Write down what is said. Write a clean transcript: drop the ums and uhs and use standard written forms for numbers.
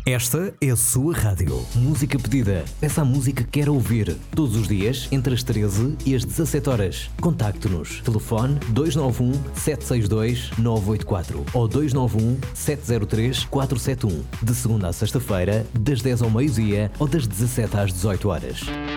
Esta é a sua rádio. Música pedida. Peça a música que quer ouvir. Todos os dias, entre as 13 e as 17 horas. Contacte-nos. Telefone 291 762 984 ou 291 703 471. De segunda a sexta-feira, das 10 ao meio-dia ou das 17 às 18 horas.